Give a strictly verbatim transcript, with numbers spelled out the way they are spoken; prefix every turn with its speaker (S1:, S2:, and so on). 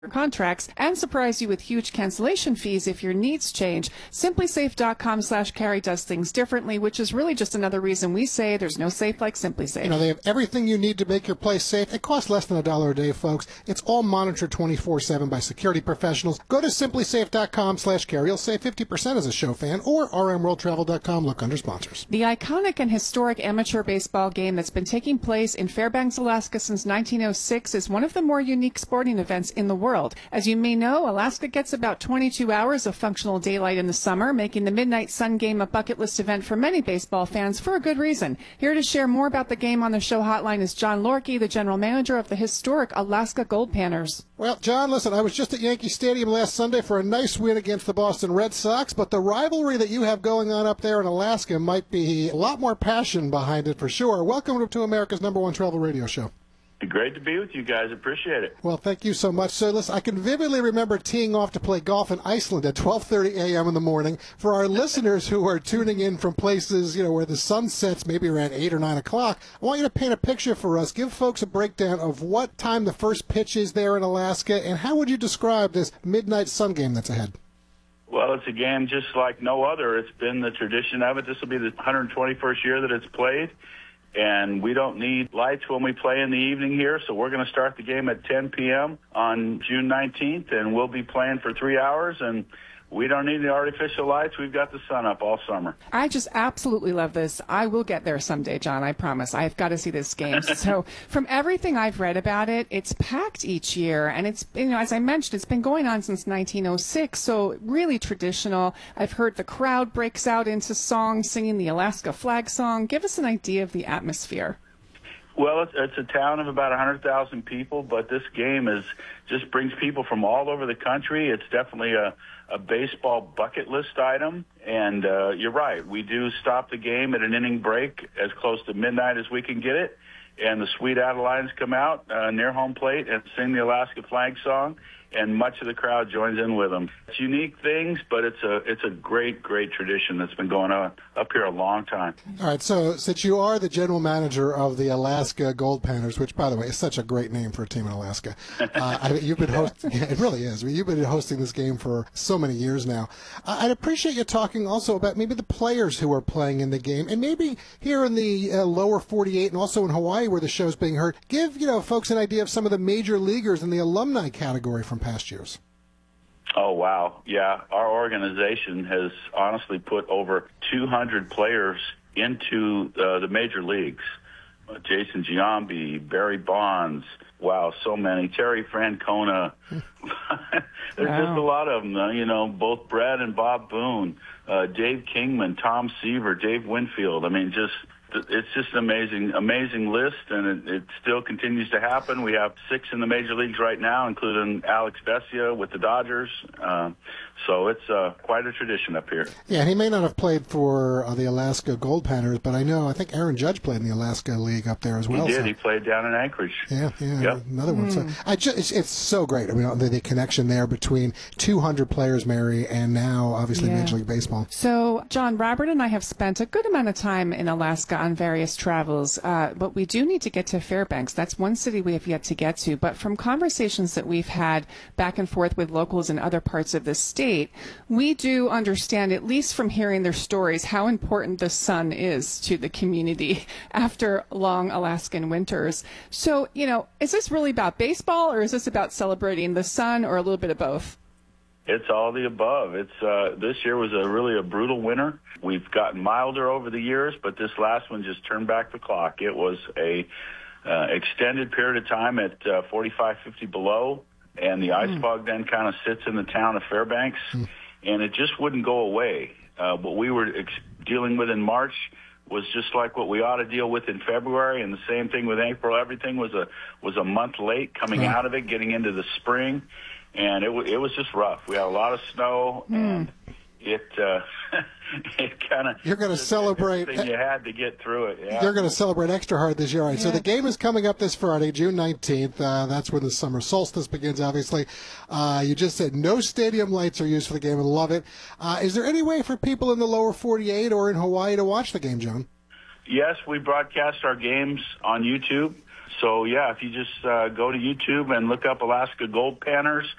S1: contracts and surprise you with huge cancellation fees if your needs change. SimpliSafe.com slash carry does things differently, which is really just another reason we say there's no safe like SimpliSafe.
S2: You know, they have everything you need to make your place safe. It costs less than a dollar a day, folks. It's all monitored twenty-four seven by security professionals. Go to SimpliSafe.com slash carry. You'll save fifty percent as a show fan, or R M World Travel dot com. Look under sponsors.
S1: The iconic and historic amateur baseball game that's been taking place in Fairbanks, Alaska since nineteen oh six is one of the more unique sporting events in the world. As you may know, Alaska gets about twenty-two hours of functional daylight in the summer, making the Midnight Sun Game a bucket list event for many baseball fans for a good reason. Here to share more about the game on the show hotline is John Lorke, the general manager of the historic Alaska Gold Panners.
S2: Well, John, listen, I was just at Yankee Stadium last Sunday for a nice win against the Boston Red Sox, but the rivalry that you have going on up there in Alaska might be a lot more passion behind it for sure. Welcome to America's number one travel radio show.
S3: Great to be with you guys. Appreciate it.
S2: Well, thank you so much. So, listen, I can vividly remember teeing off to play golf in Iceland at twelve thirty a.m. in the morning. For our listeners who are tuning in from places, you know, where the sun sets maybe around eight or nine o'clock, I want you to paint a picture for us. Give folks a breakdown of what time the first pitch is there in Alaska, and how would you describe this midnight sun game that's ahead?
S3: Well, it's a game just like no other. It's been the tradition of it. This will be the one hundred twenty-first year that it's played. And we don't need lights when we play in the evening here, so we're going to start the game at ten p.m. on June nineteenth, and we'll be playing for three hours, and we don't need the artificial lights. We've got the sun up all summer.
S1: I just absolutely love this. I will get there someday, John, I promise. I've got to see this game. So from everything I've read about it, it's packed each year. And it's, you know, as I mentioned, it's been going on since nineteen oh six, so really traditional. I've heard the crowd breaks out into song, singing the Alaska flag song. Give us an idea of the atmosphere.
S3: Well, it's, it's a town of about one hundred thousand people, but this game is just brings people from all over the country. It's definitely a, a baseball bucket list item, and uh, you're right. We do stop the game at an inning break as close to midnight as we can get it, and the Sweet Adelines come out uh, near home plate and sing the Alaska flag song, and much of the crowd joins in with them. It's unique things, but it's a it's a great, great tradition that's been going on up here a long time.
S2: All right, so since you are the general manager of the Alaska Gold Panners, which, by the way, is such a great name for a team in Alaska, uh, I mean, you've been hosting, yeah, it really is. I mean, you've been hosting this game for so many years now. Uh, I'd appreciate you talking also about maybe the players who are playing in the game, and maybe here in the uh, lower forty-eight and also in Hawaii where the show's being heard, give, you know, folks an idea of some of the major leaguers in the alumni category from past years.
S3: Oh, wow. Yeah, our organization has honestly put over two hundred players into uh, the major leagues. Uh, Jason Giambi, Barry Bonds, wow, so many. Terry Francona. There's
S1: Wow.
S3: just a lot of them, uh, you know, both Brad and Bob Boone, uh, Dave Kingman, Tom Seaver, Dave Winfield. I mean, just it's just an amazing, amazing list, and it, it still continues to happen. We have six in the major leagues right now, including Alex Vesia with the Dodgers. Uh, so it's uh, quite a tradition up here.
S2: Yeah, he may not have played for uh, the Alaska Gold Panners, but I know, I think Aaron Judge played in the Alaska League up there as well.
S3: He did.
S2: So.
S3: He played down in Anchorage.
S2: Yeah, yeah,
S3: Yep.
S2: another one. So I just, it's, it's so great. I mean, the, the connection there between two hundred players, Mary, and now obviously
S1: Yeah.
S2: Major League Baseball.
S1: So, John, Robert and I have spent a good amount of time in Alaska on various travels, uh, but we do need to get to Fairbanks. That's one city we have yet to get to. But from conversations that we've had back and forth with locals in other parts of the state, we do understand, at least from hearing their stories, how important the sun is to the community after long Alaskan winters. So, you know, is this really about baseball, or is this about celebrating the sun, or a little bit of both?
S3: It's all the above. It's uh, this year was a really a brutal winter. We've gotten milder over the years, but this last one just turned back the clock. It was a uh, extended period of time at uh, forty-five, fifty below, and the ice mm. fog then kind of sits in the town of Fairbanks, mm. and it just wouldn't go away. Uh, what we were ex- dealing with in March was just like what we ought to deal with in February, and the same thing with April. Everything was a was a month late coming mm. out of it, getting into the spring. And it, w- it was just rough. We had a lot of snow, mm. and it uh, it kind of
S2: you're going to celebrate.
S3: Everything you had to get through it. Yeah.
S2: You're going to celebrate extra hard this year. All right,
S1: yeah.
S2: So the game is coming up this Friday, June nineteenth. Uh, that's when the summer solstice begins. Obviously, uh, you just said no stadium lights are used for the game, and love it. Uh, is there any way for people in the lower forty-eight or in Hawaii to watch the game, John?
S3: Yes, we broadcast our games on YouTube. So, yeah, if you just uh, go to YouTube and look up Alaska Gold Panners,